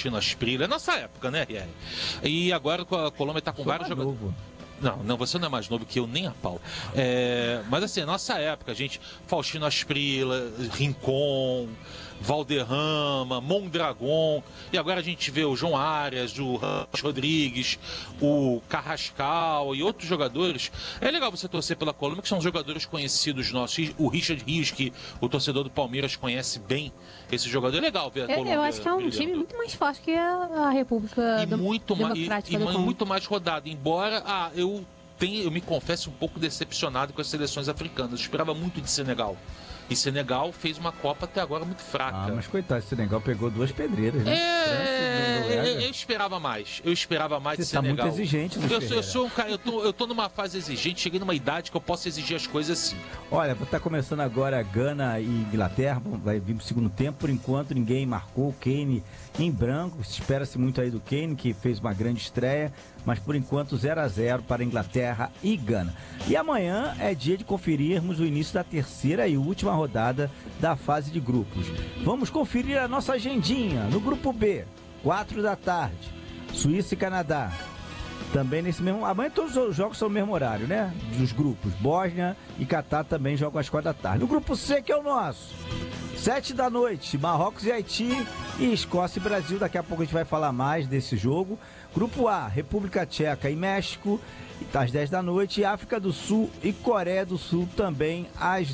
Faustino Asprilla. É nossa época, né, Rieri? E agora a Colômbia está com vários jogadores. Não, você não é mais novo que eu, nem a pau. Mas assim, nossa época, gente, Faustino Asprilla, Rincon, Valderrama, Mondragon, e agora a gente vê o João Arias, o Ramos Rodrigues, o Carrascal e outros jogadores. É legal você torcer pela Colômbia, que são jogadores conhecidos nossos. O Richard Rios, que o torcedor do Palmeiras conhece bem esse jogador. É legal ver a Colômbia. Eu acho que é um time muito mais forte que a República Democrática do Congo. Muito mais rodado, embora eu me confesso um pouco decepcionado com as seleções africanas. Eu esperava muito de Senegal. E Senegal fez uma Copa até agora muito fraca. Mas coitado, Senegal pegou 2 pedreiras, né? Eu esperava mais. Eu esperava mais de Senegal. Você tá muito exigente, eu sou um cara, eu tô numa fase exigente, cheguei numa idade que eu posso exigir as coisas assim. Olha, tá começando agora Gana e Inglaterra, vai vir pro segundo tempo. Por enquanto ninguém marcou. O Kane em branco, espera-se muito aí do Kane, que fez uma grande estreia, mas por enquanto 0-0 para Inglaterra e Gana. E amanhã é dia de conferirmos o início da terceira e última rodada da fase de grupos. Vamos conferir a nossa agendinha no grupo B, 4 da tarde, Suíça e Canadá. Também nesse mesmo... Amanhã todos os jogos são no mesmo horário, né? Dos grupos. Bósnia e Catar também jogam às 4 da tarde. No grupo C, que é o nosso, 7 da noite, Marrocos e Haiti e Escócia e Brasil. Daqui a pouco a gente vai falar mais desse jogo. Grupo A, República Tcheca e México, às 10 da noite. E África do Sul e Coreia do Sul também às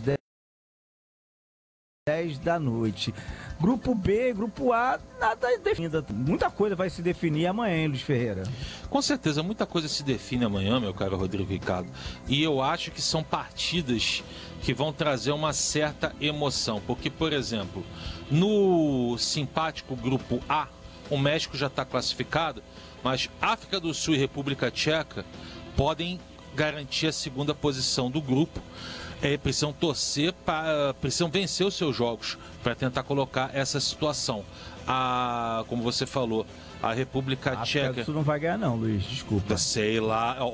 10 da noite. Grupo B, Grupo A, nada definido. Muita coisa vai se definir amanhã, hein, Luiz Ferreira? Com certeza, muita coisa se define amanhã, meu caro Rodrigo Ricardo. E eu acho que são partidas que vão trazer uma certa emoção. Porque, por exemplo, no simpático Grupo A, o México já está classificado, mas África do Sul e República Tcheca podem garantir a segunda posição do grupo. Precisam torcer, precisam vencer os seus jogos para tentar colocar essa situação. Como você falou, a República Tcheca... A África do Sul não vai ganhar não, Luiz, desculpa. Sei lá. E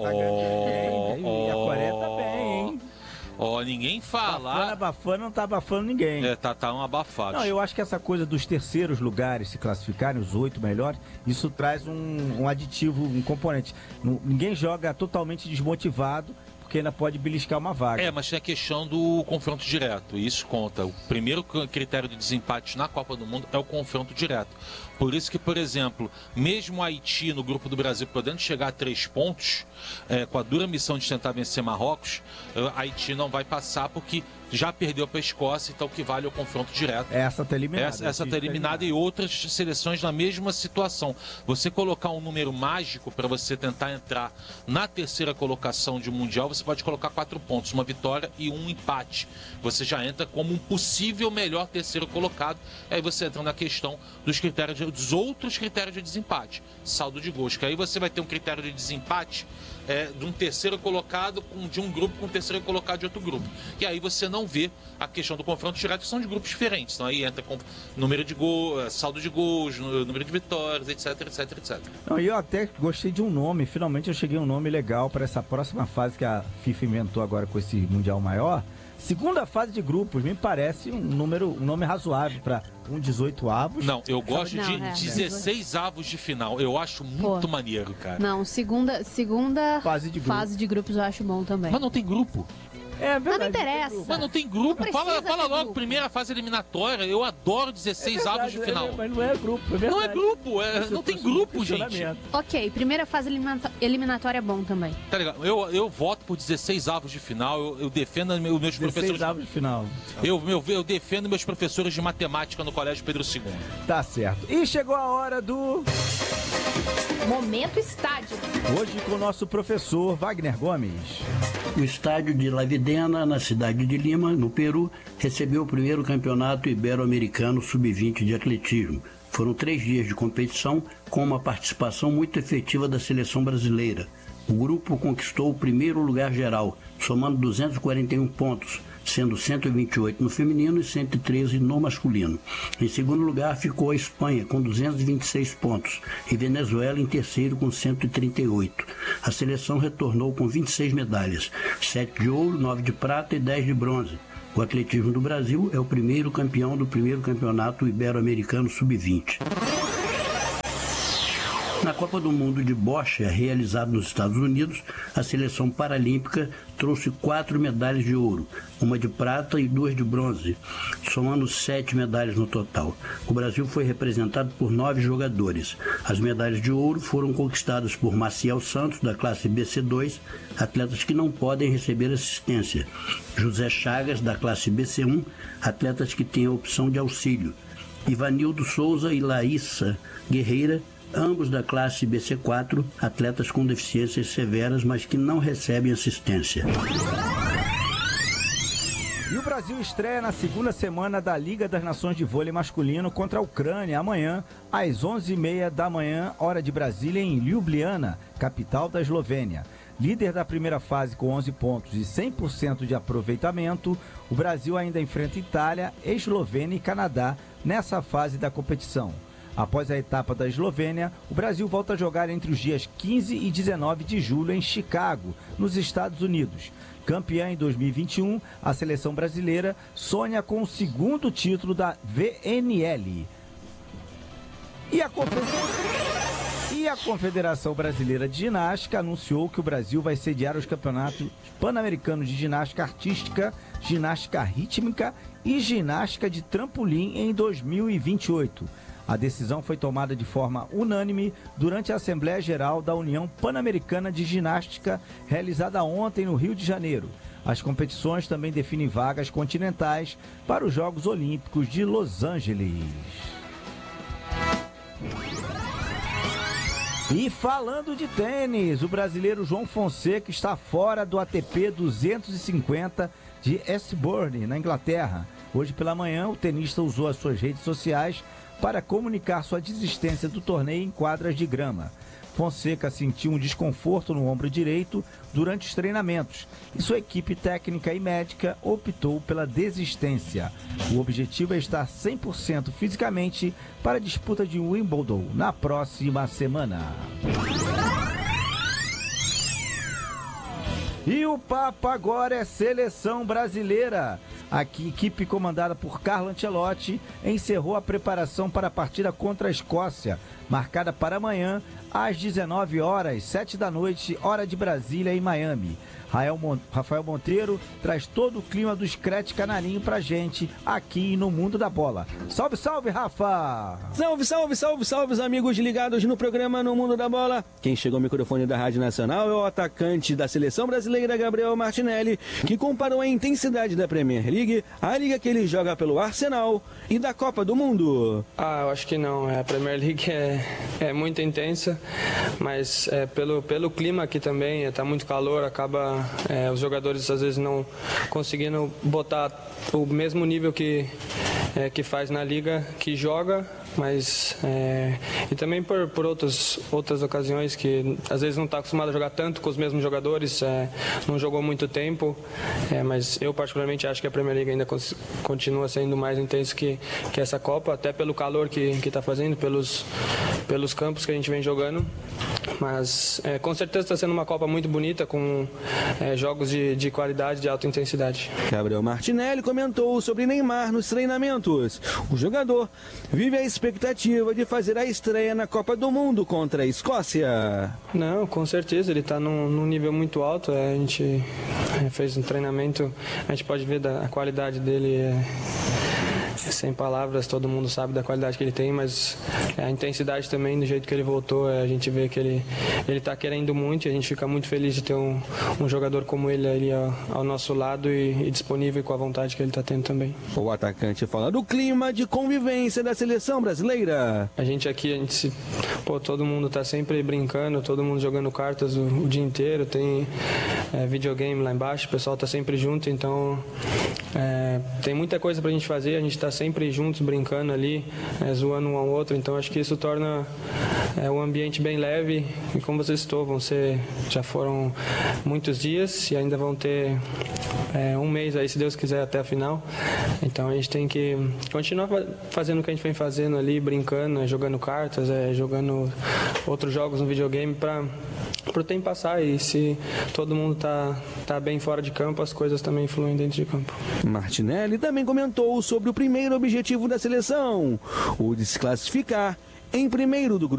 a Coreia também, hein? Ninguém fala. Abafando, não tá abafando ninguém. Tá um abafado. Não, eu acho que essa coisa dos terceiros lugares se classificarem, os 8 melhores, isso traz um aditivo, um componente. Ninguém joga totalmente desmotivado, porque ainda pode beliscar uma vaga. Mas tem a questão do confronto direto, e isso conta. O primeiro critério de desempate na Copa do Mundo é o confronto direto. Por isso que, por exemplo, mesmo o Haiti no grupo do Brasil podendo chegar a 3 pontos, com a dura missão de tentar vencer Marrocos, Haiti não vai passar porque já perdeu para a Escócia, então o que vale é o confronto direto. Essa está eliminada. Essa está eliminada e outras seleções na mesma situação. Você colocar um número mágico para você tentar entrar na terceira colocação de Mundial, você pode colocar 4 pontos, uma vitória e um empate. Você já entra como um possível melhor terceiro colocado. Aí você entra na questão dos outros critérios de desempate. Saldo de gols, que aí você vai ter um critério de desempate de um terceiro colocado de um grupo com um terceiro colocado de outro grupo. E aí você não vê a questão do confronto direto, que são de grupos diferentes. Então aí entra com número de gols, saldo de gols, número de vitórias, etc, etc, etc. Não, e eu até gostei de um nome, finalmente eu cheguei a um nome legal para essa próxima fase que a FIFA inventou agora com esse Mundial maior. Segunda fase de grupos, me parece um nome razoável para 18 avos. Não, eu gosto de 16 avos de final. Eu acho muito maneiro, cara. Não, segunda fase de grupos eu acho bom também. Mas não tem grupo. É verdade. Mas não interessa. Mas não tem grupo. Não Fala logo, grupo. Primeira fase eliminatória. Eu adoro 16 avos de final. Mas não é grupo, é verdade. Não é grupo, não tem grupo, gente. Ok, primeira fase eliminatória é bom também. Tá ligado? Eu voto por 16 avos de final. Eu defendo meus 16 professores. avos de final. Eu defendo meus professores de matemática no Colégio Pedro II. Tá certo. E chegou a hora do Momento Estádio. Hoje com o nosso professor Wagner Gomes. O estádio de La Videna, na cidade de Lima, no Peru, recebeu o primeiro campeonato ibero-americano sub-20 de atletismo. Foram 3 dias de competição com uma participação muito efetiva da seleção brasileira. O grupo conquistou o primeiro lugar geral, somando 241 pontos, sendo 128 no feminino e 113 no masculino. Em segundo lugar ficou a Espanha, com 226 pontos, e Venezuela em terceiro, com 138. A seleção retornou com 26 medalhas, 7 de ouro, 9 de prata e 10 de bronze. O atletismo do Brasil é o primeiro campeão do primeiro campeonato ibero-americano sub-20. Na Copa do Mundo de bocha, realizada nos Estados Unidos, a seleção paralímpica trouxe 4 medalhas de ouro, uma de prata e 2 de bronze, somando 7 medalhas no total. O Brasil foi representado por 9 jogadores. As medalhas de ouro foram conquistadas por Maciel Santos, da classe BC2, atletas que não podem receber assistência; José Chagas, da classe BC1, atletas que têm a opção de auxílio; Ivanildo Souza e Laíssa Guerreira, ambos da classe BC4, atletas com deficiências severas, mas que não recebem assistência. E o Brasil estreia na segunda semana da Liga das Nações de Vôlei Masculino contra a Ucrânia, amanhã, às 11h30 da manhã, hora de Brasília, em Ljubljana, capital da Eslovênia. Líder da primeira fase com 11 pontos e 100% de aproveitamento, o Brasil ainda enfrenta Itália, Eslovênia e Canadá nessa fase da competição. Após a etapa da Eslovênia, o Brasil volta a jogar entre os dias 15 e 19 de julho em Chicago, nos Estados Unidos. Campeã em 2021, a seleção brasileira sonha com o segundo título da VNL. E a Confederação Brasileira de Ginástica anunciou que o Brasil vai sediar os campeonatos pan-americanos de ginástica artística, ginástica rítmica e ginástica de trampolim em 2028. A decisão foi tomada de forma unânime durante a Assembleia Geral da União Pan-Americana de Ginástica, realizada ontem no Rio de Janeiro. As competições também definem vagas continentais para os Jogos Olímpicos de Los Angeles. E falando de tênis, o brasileiro João Fonseca está fora do ATP 250 de Eastbourne, na Inglaterra. Hoje pela manhã, o tenista usou as suas redes sociais para comunicar sua desistência do torneio em quadras de grama. Fonseca sentiu um desconforto no ombro direito durante os treinamentos e sua equipe técnica e médica optou pela desistência. O objetivo é estar 100% fisicamente para a disputa de Wimbledon na próxima semana. E o papo agora é seleção brasileira. A equipe comandada por Carlo Ancelotti encerrou a preparação para a partida contra a Escócia, marcada para amanhã às 19 horas, 7 da noite, hora de Brasília, em Miami. Rafael Monteiro traz todo o clima do Scratch Canarinho pra gente aqui no Mundo da Bola. Salve, salve, Rafa! Salve, salve, salve, salve, os amigos ligados no programa No Mundo da Bola. Quem chegou ao microfone da Rádio Nacional é o atacante da seleção brasileira, Gabriel Martinelli, que comparou a intensidade da Premier League, a liga que ele joga pelo Arsenal e da Copa do Mundo. Eu acho que não. A Premier League é muito intensa, mas pelo clima aqui também, tá muito calor, acaba os jogadores às vezes não conseguindo botar o mesmo nível que faz na liga que joga, mas e também por outras ocasiões que às vezes não está acostumado a jogar tanto com os mesmos jogadores, não jogou muito tempo, mas eu particularmente acho que a Premier League ainda continua sendo mais intensa que essa Copa, até pelo calor que está fazendo, pelos campos que a gente vem jogando, mas com certeza está sendo uma Copa muito bonita, com jogos de qualidade, de alta intensidade. Gabriel Martinelli comentou sobre Neymar nos treinamentos. O jogador vive a expectativa de fazer a estreia na Copa do Mundo contra a Escócia. Não, com certeza, ele está num nível muito alto. A gente fez um treinamento, a gente pode ver a qualidade dele. Sem palavras, todo mundo sabe da qualidade que ele tem, mas a intensidade também, do jeito que ele voltou, a gente vê que ele está querendo muito, e a gente fica muito feliz de ter um jogador como ele ali ao nosso lado e disponível com a vontade que ele está tendo também. O atacante fala do clima de convivência da seleção brasileira. A gente aqui, todo mundo está sempre brincando, todo mundo jogando cartas o dia inteiro, tem videogame lá embaixo, o pessoal está sempre junto, então tem muita coisa para a gente fazer, a gente está sempre juntos, brincando ali, zoando um ao outro, então acho que isso torna um ambiente bem leve, e como vocês citou, já foram muitos dias e ainda vão ter um mês aí, se Deus quiser, até a final, então a gente tem que continuar fazendo o que a gente vem fazendo ali, brincando, jogando cartas, jogando outros jogos no videogame para o tempo passar, e se todo mundo tá bem fora de campo, as coisas também fluem dentro de campo. Martinelli também comentou sobre o primeiro objetivo da seleção, o de se classificar em primeiro do grupo.